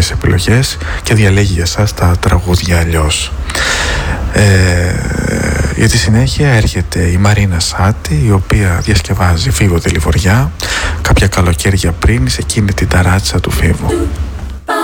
μουσικές επιλογές και διαλέγει για εσάς τα τραγούδια αλλιώς. Για τη συνέχεια έρχεται η Μαρίνα Σάτη, η οποία διασκευάζει Φίβο τη Λιβωριά κάποια καλοκαίρια πριν σε εκείνη την ταράτσα του Φίβου.